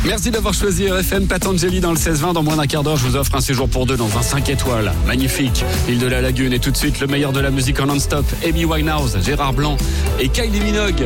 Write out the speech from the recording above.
Merci d'avoir choisi RFM. Patangeli dans le 16-20. Dans moins d'un quart d'heure, je vous offre un séjour pour deux dans un 5 étoiles. Magnifique. Île de la Lagune. Et tout de suite, le meilleur de la musique en non-stop. Amy Winehouse, Gérard Blanc et Kylie Minogue.